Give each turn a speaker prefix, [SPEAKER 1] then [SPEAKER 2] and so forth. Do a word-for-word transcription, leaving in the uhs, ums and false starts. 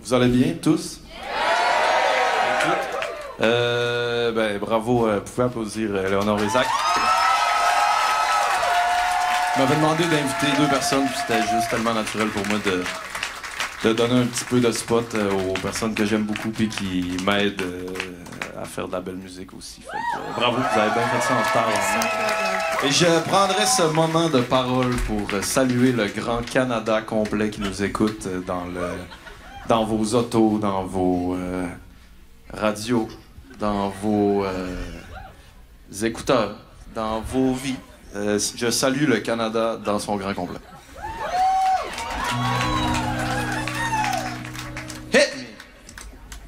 [SPEAKER 1] Vous allez bien, tous? Euh, ben, bravo, euh, vous pouvez applaudir euh, Léonore Isaac. Il m'avait demandé d'inviter deux personnes, puis c'était juste tellement naturel pour moi de, de donner un petit peu de spot euh, aux personnes que j'aime beaucoup et qui m'aident euh, à faire de la belle musique aussi. Fait que, euh, bravo, vous avez bien fait ça en retard. Et je prendrai ce moment de parole pour euh, saluer le grand Canada complet qui nous écoute euh, dans, le, dans vos autos, dans vos euh, radios, dans vos euh, écouteurs, dans vos vies. Euh, je salue le Canada dans son grand complet.